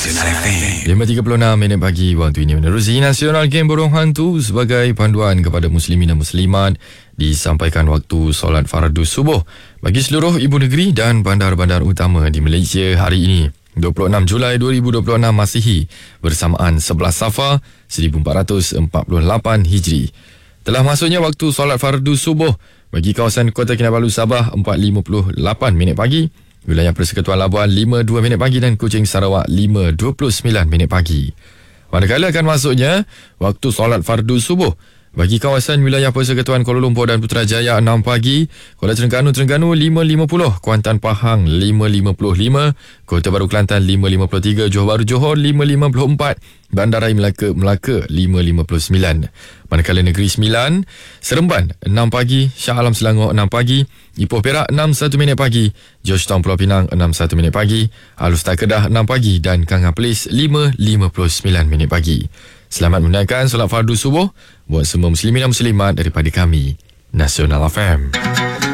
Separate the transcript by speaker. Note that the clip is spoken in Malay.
Speaker 1: Nasional FM.
Speaker 2: 5.36 minit pagi waktu ini menerusi Nasional Game Burung Hantu sebagai panduan kepada muslimin dan muslimat disampaikan waktu solat fardu subuh bagi seluruh ibu negeri dan bandar-bandar utama di Malaysia hari ini 26 Julai 2026 Masihi bersamaan 11 Safar 1448 Hijri. Telah masuknya waktu solat fardu subuh bagi kawasan Kota Kinabalu Sabah 4.58 minit pagi, wilayah Persekutuan Labuan 5.2 minit pagi dan Kuching Sarawak 5.29 minit pagi. Manakala akan masuknya waktu solat fardu subuh bagi kawasan wilayah Persekutuan Kuala Lumpur dan Putrajaya 6 pagi, Kuala Terengganu 5.50, Kuantan Pahang 5.55, Kota Baru Kelantan 5.53, Johor Bahru Johor 5.54, Bandaraya Melaka 5.59. Manakala Negeri Sembilan, Seremban 6 pagi, Shah Alam Selangor 6 pagi, Ipoh Perak 6.1 minit pagi, Georgetown Pulau Pinang 6.1 minit pagi, Alustar Kedah 6 pagi dan Kangha Perlis 5.59 minit pagi. Selamat menunaikan solat fardu subuh buat semua muslimin dan muslimat daripada kami, Nasional FM.